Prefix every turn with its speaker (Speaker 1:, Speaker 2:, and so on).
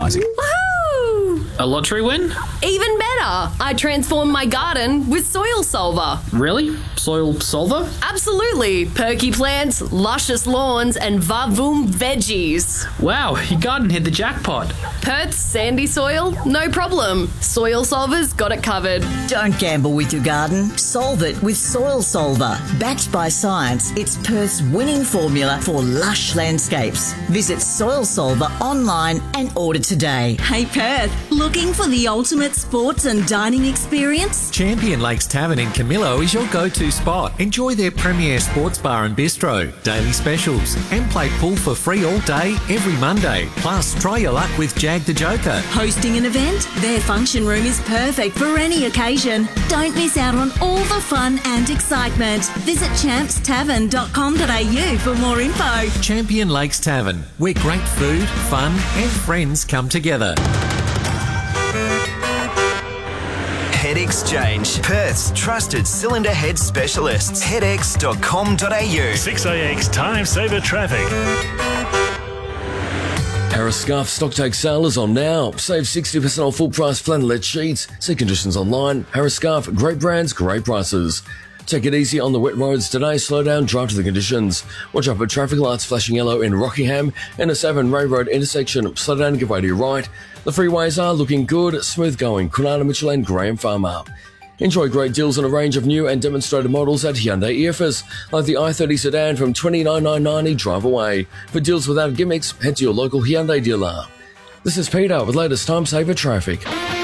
Speaker 1: advertising.
Speaker 2: Woohoo!
Speaker 3: A lottery win?
Speaker 2: Even better! I transformed my garden with Soil Solver.
Speaker 3: Really? Soil solver?
Speaker 2: Absolutely! Perky plants, luscious lawns, and vavoom veggies.
Speaker 3: Wow, your garden hit the jackpot.
Speaker 2: Perth's sandy soil? No problem. Soil Solver's got it covered.
Speaker 4: Don't gamble with your garden. Solve it with Soil Solver. Backed by science, it's Perth's winning formula for lush landscapes. Visit Soil Solver online and order today.
Speaker 5: Hey Perth, looking for the ultimate sports and dining experience?
Speaker 6: Champion Lakes Tavern in Camillo is your go-to spot. Enjoy their premier sports bar and bistro, daily specials, and play pool for free all day, every Monday. Plus, try your luck with Jag the Joker.
Speaker 5: Hosting an event? Their function room is perfect for any occasion. Don't miss out on all the fun and excitement. Visit champstavern.com.au for more info.
Speaker 6: Champion Lakes Tavern, where great food, fun, and friends come together.
Speaker 7: Head Exchange, Perth's trusted cylinder head specialists. Headex.com.au.
Speaker 8: 6AX Time Saver Traffic.
Speaker 9: Harris Scarf Stocktake sale is on now. Save 60% on full price flannelette sheets. See conditions online. Harris Scarf, great brands, great prices. Take it easy on the wet roads today. Slow down, drive to the conditions. Watch out for traffic lights flashing yellow in Rockingham and a 7 Ray Road intersection. Slow down and give way to your right. The freeways are looking good, smooth going. Kwinana Mitchell and Graham Farmer. Enjoy great deals on a range of new and demonstrated models at Hyundai EFS, like the i30 sedan from $29,990 drive away. For deals without gimmicks, head to your local Hyundai dealer. This is Peter with latest Time Saver Traffic.